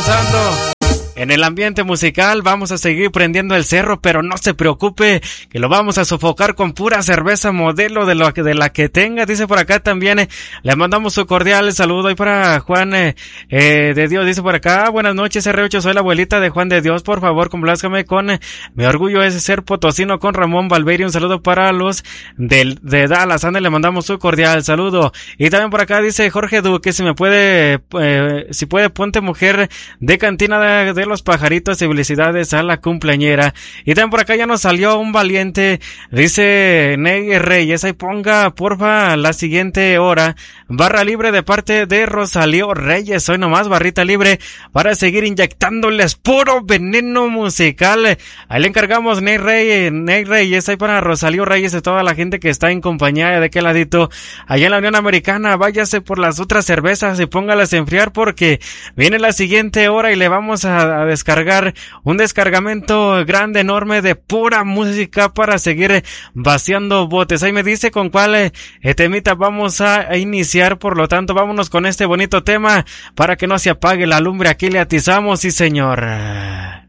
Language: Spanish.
pasando. En el ambiente musical vamos a seguir prendiendo el cerro, pero no se preocupe, que lo vamos a sofocar con pura cerveza modelo de la que tenga. Dice por acá también, le mandamos su cordial saludo ahí para Juan de Dios. Dice por acá, buenas noches R8, soy la abuelita de Juan de Dios, por favor complázcame con mi orgullo es ser potosino con Ramón Valveri. Un saludo para los de Dallas, ande, le mandamos su cordial saludo. Y también por acá dice Jorge Duque, si puede ponte mujer de cantina de los pajaritos y felicidades a la cumpleañera. Y también por acá ya nos salió un valiente, dice Ney Reyes, ahí ponga porfa la siguiente hora, barra libre de parte de Rosalío Reyes, hoy nomás barrita libre para seguir inyectándoles puro veneno musical. Ahí le encargamos Ney Reyes, ahí para Rosalío Reyes y toda la gente que está en compañía de aquel ladito, allá en la Unión Americana. Váyase por las otras cervezas y póngalas a enfriar porque viene la siguiente hora y le vamos a descargar un descargamento grande, enorme de pura música para seguir vaciando botes. Ahí me dice con cuál temita vamos a iniciar, por lo tanto vámonos con este bonito tema para que no se apague la lumbre. Aquí le atizamos, sí señor.